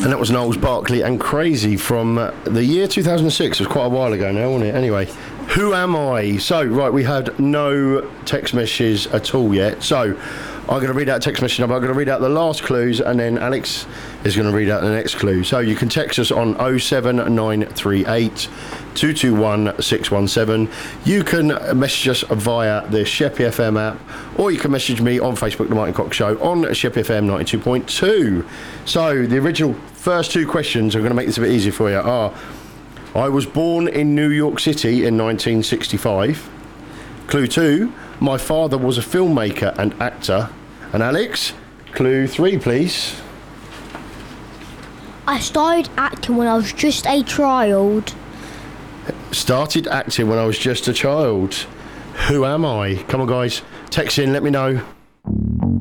And that was Knowles Barkley and Crazy from the year 2006. It was quite a while ago now, wasn't it? Anyway, who am I? So, right, we had no text messages at all yet. So, I'm going to read out text message number. I'm going to read out the last clues, and then Alex is going to read out the next clue. So, you can text us on 07938 221 617. You can message us via the Sheppey FM app, or you can message me on Facebook, The Martin Cox Show, on Sheppey FM 92.2. So, the original first two questions, I'm going to make this a bit easier for you, are: I was born in New York City in 1965. Clue 2, my father was a filmmaker and actor. And Alex, clue 3, please. I started acting when I was just a child. Started acting when I was just a child. Who am I? Come on, guys. Text in, let me know.